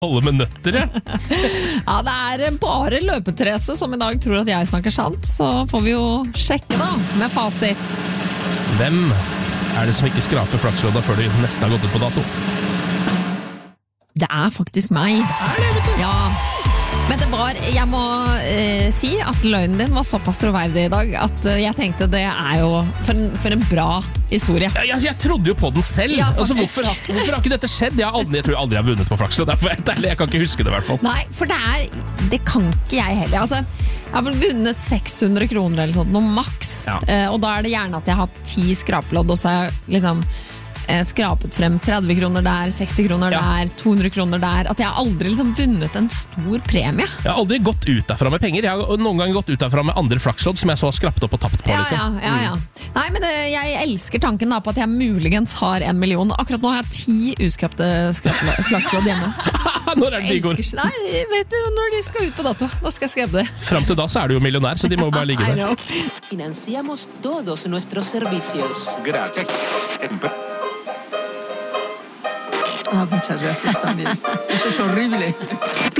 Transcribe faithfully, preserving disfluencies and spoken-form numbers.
Holde med nøtter, ja. Ja, det er bare løpetrese som i dag tror at jeg snakker sant, så får vi jo sjekke da, med fasit. Hvem er det som ikke skraper flakslodda før de nesten har gått ut på dato? Det er faktisk meg. Er det, vet du? Ja, men det var, jeg må eh, si at løgnen din var såpass troverdig i dag, at eh, jeg tenkte det er jo for en, for en bra historie. Ja, jeg, jeg trodde jo på den selv. Ja, altså, hvorfor, har, hvorfor har ikke dette skjedd? Jeg, har aldri, jeg tror jeg aldri har vunnet på flakslodd. Derfor jeg, jeg kan ikke huske det i hvert fall. Nei, for det er, det kan ikke jeg heller. Altså, jeg har vel vunnet seks hundre kroner eller sånt, noe maks. Ja. Eh, og da er det gjerne at jeg har ti skraplodd, og så har jeg liksom eh, skrapet frem tretti kroner der, seksti kroner Ja. der, to hundre kroner der. At jeg har aldri liksom vunnet en stor premie. Jeg har aldri gått ut derfra med penger. Jeg har noen ganger gått ut derfra med andre flakslodd som jeg så har skrapt opp og tapt på. Ja, Liksom. ja, ja, ja. Nei, men det, jeg elsker tanken da på at jeg muligens har en million. Akkurat nå har jeg ti uskrapte skrapte- flakslodd hjemme. Når er det de går? Elsker, nei, vet du, når de skal ut på dato, da skal jeg skrive det. Frem til da så er du jo millionær, så de må bare ligge I der. know. Financiamos todos nuestros servicios. Gracias. Ah, muchas gracias también. Eso es horrible.